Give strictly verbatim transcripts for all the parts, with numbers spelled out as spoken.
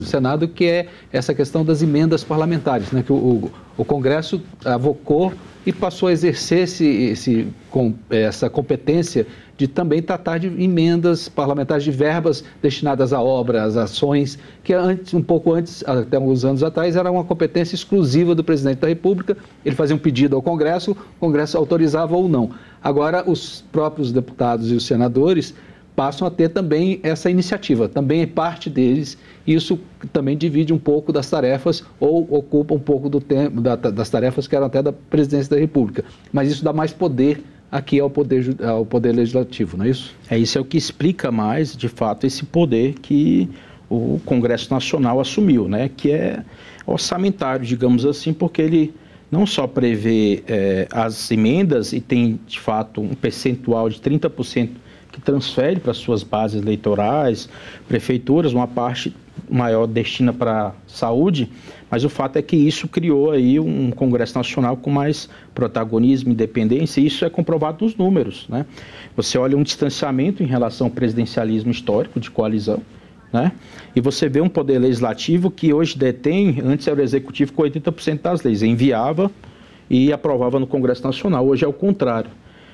Senado, que é essa questão das emendas parlamentares, né? Que o, o, o Congresso avocou e passou a exercer esse, esse, com, essa competência de também tratar de emendas parlamentares, de verbas destinadas a obras, ações, que antes, um pouco antes, até alguns anos atrás, era uma competência exclusiva do presidente da República. Ele fazia um pedido ao Congresso, o Congresso autorizava ou não. Agora, os próprios deputados e os senadores passam a ter também essa iniciativa, também é parte deles, e isso também divide um pouco das tarefas, ou ocupa um pouco do tempo da, das tarefas que eram até da presidência da República. Mas isso dá mais poder aqui ao poder, ao poder legislativo, não é isso? É, isso é o que explica mais, de fato, esse poder que o Congresso Nacional assumiu, né? Que é orçamentário, digamos assim, porque ele não só prevê é, as emendas e tem, de fato, um percentual de trinta por cento que transfere para suas bases eleitorais, prefeituras, uma parte maior destina para saúde, mas o fato é que isso criou aí um Congresso Nacional com mais protagonismo, independência, e isso é comprovado nos números, né? Você olha um distanciamento em relação ao presidencialismo histórico de coalizão, né? E você vê um poder legislativo que hoje detém, antes era o executivo com oitenta por cento das leis, enviava e aprovava no Congresso Nacional, hoje é o contrário.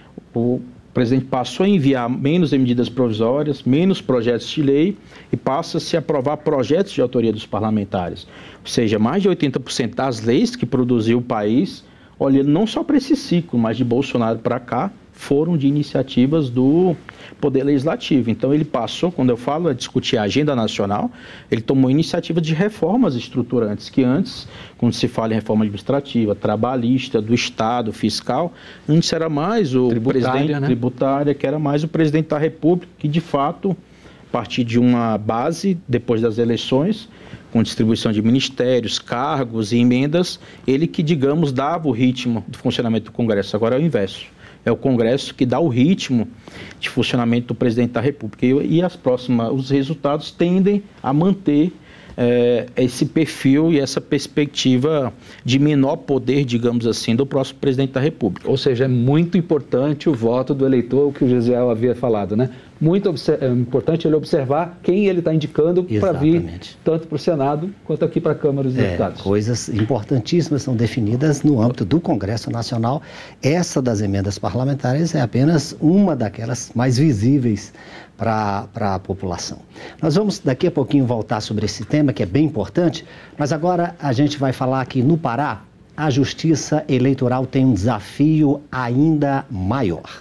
O O presidente passou a enviar menos medidas provisórias, menos projetos de lei e passa-se a aprovar projetos de autoria dos parlamentares. Ou seja, mais de oitenta por cento das leis que produziu o país, olhando não só para esse ciclo, mas de Bolsonaro para cá, foram de iniciativas do Poder Legislativo. Então ele passou, quando eu falo a discutir a agenda nacional, ele tomou iniciativa de reformas estruturantes, que antes, quando se fala em reforma administrativa, trabalhista, do Estado, fiscal, antes era mais o tributária, presidente né? tributária, que era mais o presidente da República, que de fato, a partir de uma base, depois das eleições, com distribuição de ministérios, cargos e emendas, ele que, digamos, dava o ritmo do funcionamento do Congresso. Agora é o inverso. É o Congresso que dá o ritmo de funcionamento do presidente da República. E, e as próximas, os resultados tendem a manter é, esse perfil e essa perspectiva de menor poder, digamos assim, do próximo presidente da República. Ou seja, é muito importante o voto do eleitor, o que o Gesiel havia falado, né? Muito é importante ele observar quem ele está indicando para vir, tanto para o Senado quanto aqui para a Câmara dos é, Deputados. Coisas importantíssimas são definidas no âmbito do Congresso Nacional. Essa das emendas parlamentares é apenas uma daquelas mais visíveis para a população. Nós vamos daqui a pouquinho voltar sobre esse tema, que é bem importante, mas agora a gente vai falar que no Pará, a Justiça Eleitoral tem um desafio ainda maior.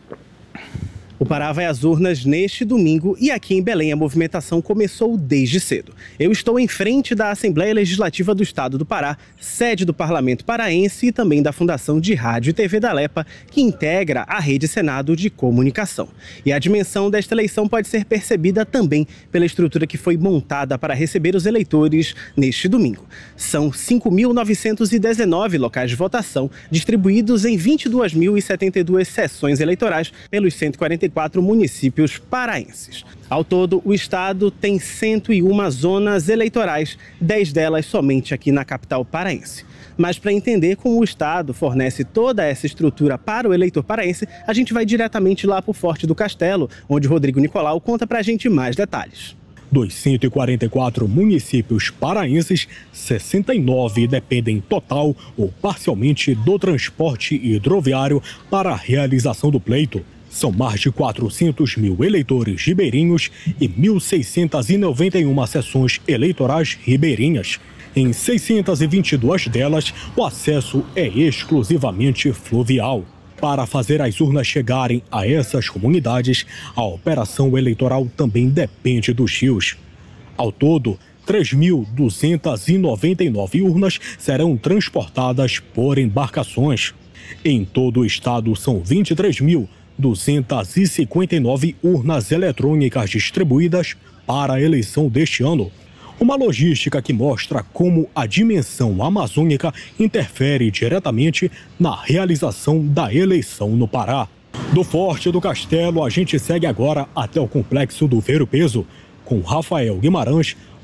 O Pará vai às urnas neste domingo e aqui em Belém a movimentação começou desde cedo. Eu estou em frente da Assembleia Legislativa do Estado do Pará, sede do Parlamento Paraense e também da Fundação de Rádio e T V da Lepa, que integra a Rede Senado de Comunicação. E a dimensão desta eleição pode ser percebida também pela estrutura que foi montada para receber os eleitores neste domingo. São cinco mil novecentos e dezenove locais de votação, distribuídos em vinte e duas mil e setenta e duas sessões eleitorais pelos cento e quarenta e quatro municípios paraenses. Ao todo, o estado tem cento e uma zonas eleitorais, dez delas somente aqui na capital paraense. Mas para entender como o estado fornece toda essa estrutura para o eleitor paraense, a gente vai diretamente lá para o Forte do Castelo, onde Rodrigo Nicolau conta para a gente mais detalhes. Dos cento e quarenta e quatro municípios paraenses, sessenta e nove dependem total ou parcialmente do transporte hidroviário para a realização do pleito. São mais de quatrocentos mil eleitores ribeirinhos e mil seiscentas e noventa e uma sessões eleitorais ribeirinhas. Em seiscentas e vinte e duas delas, o acesso é exclusivamente fluvial. Para fazer as urnas chegarem a essas comunidades, a operação eleitoral também depende dos rios. Ao todo, três mil duzentas e noventa e nove urnas serão transportadas por embarcações. Em todo o estado, são vinte e três mil duzentas e cinquenta e nove urnas eletrônicas distribuídas para a eleição deste ano. Uma logística que mostra como a dimensão amazônica interfere diretamente na realização da eleição no Pará. Do Forte do Castelo, a gente segue agora até o Complexo do Ver o Peso, com Rafael Guimarães,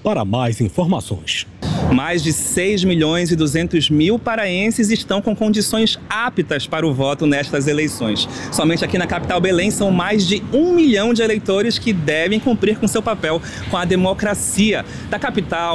para mais informações. Mais de seis milhões e duzentos mil paraenses estão com condições aptas para o voto nestas eleições. Somente aqui na capital Belém são mais de um milhão de eleitores que devem cumprir com seu papel com a democracia da capital.